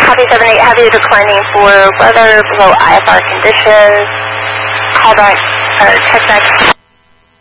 Copy 78, heavy declining for weather below IFR conditions. Call back, or check back.